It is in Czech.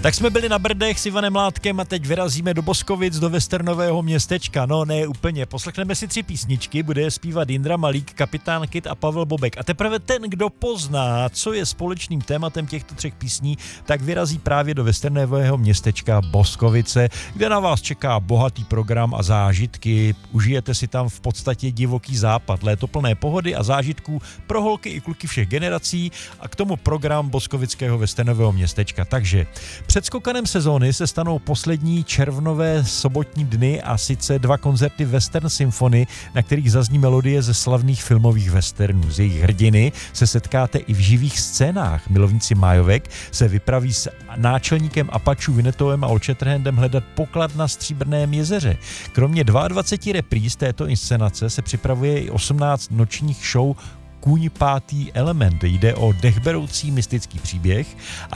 Tak jsme byli na Brdech s Ivanem Mládkem a teď vyrazíme do Boskovic, do westernového městečka. No ne úplně, poslechneme si 3 písničky, bude je zpívat Jindra Malík, Kapitán Kit a Pavel Bobek. A teprve ten, kdo pozná, co je společným tématem těchto 3 písní, tak vyrazí právě do westernového městečka Boskovice, kde na vás čeká bohatý program a zážitky. Užijete si tam v podstatě divoký západ, léto plné pohody a zážitků pro holky i kluky všech generací a k tomu program boskovického westernového městečka. Takže před skokanem sezóny se stanou poslední červnové sobotní dny a sice 2 koncerty Western Symphony, na kterých zazní melodie ze slavných filmových westernů. Z jejich hrdiny se setkáte i v živých scénách. Milovníci májovek se vypraví s náčelníkem Apačů Vinetovem a Olčetrhendem hledat poklad na Stříbrném jezeře. Kromě 22 repríz této inscenace se připravuje i 18 nočních show Kůň pátý element. Jde o dechberoucí mystický příběh